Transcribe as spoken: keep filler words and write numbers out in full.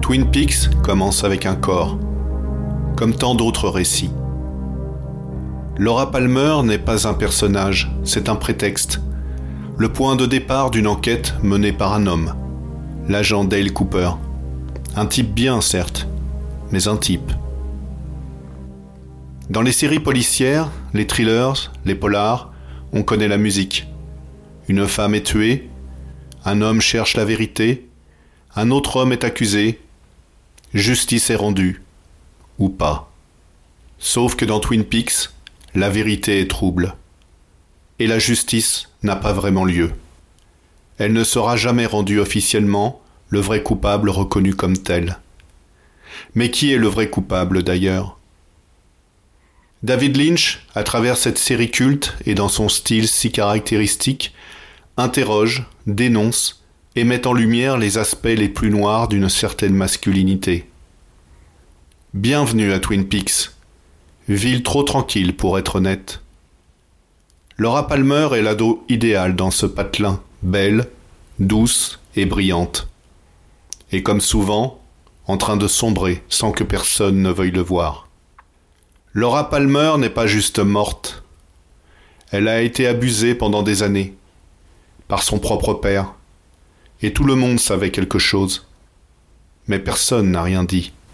Twin Peaks commence avec un corps, comme tant d'autres récits. Laura Palmer n'est pas un personnage, c'est un prétexte, le point de départ d'une enquête menée par un homme, l'agent Dale Cooper. Un type bien, certes, mais un type. Dans les séries policières, les thrillers, les polars, on connaît la musique. Une femme est tuée, un homme cherche la vérité, un autre homme est accusé, justice est rendue, ou pas. Sauf que dans Twin Peaks, la vérité est trouble. Et la justice n'a pas vraiment lieu. Elle ne sera jamais rendue officiellement, le vrai coupable reconnu comme tel. Mais qui est le vrai coupable d'ailleurs ? David Lynch, à travers cette série culte et dans son style si caractéristique, interroge, dénonce et met en lumière les aspects les plus noirs d'une certaine masculinité. Bienvenue à Twin Peaks, ville trop tranquille pour être honnête. Laura Palmer est l'ado idéal dans ce patelin, belle, douce et brillante. Et comme souvent, en train de sombrer sans que personne ne veuille le voir. Laura Palmer n'est pas juste morte. Elle a été abusée pendant des années, par son propre père, et tout le monde savait quelque chose. Mais personne n'a rien dit.